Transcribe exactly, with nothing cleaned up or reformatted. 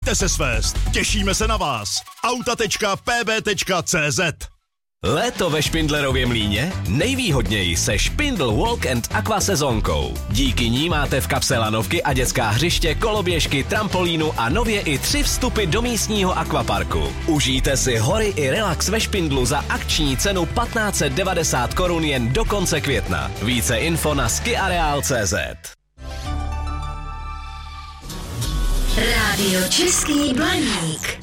Pojďte se svést, těšíme se na vás. auta tečka p b tečka c z. Léto ve Špindlerově Mlýně? Nejvýhodněji se Špindl Walk and Aqua sezónkou. Díky ní máte v kapse lanovky a dětská hřiště, koloběžky, trampolínu a nově i tři vstupy do místního akvaparku. Užijte si hory i relax ve Špindlu za akční cenu patnáct set devadesát korun jen do konce května. Více info na skiareal tečka cé zet. Rádio Český Blaník.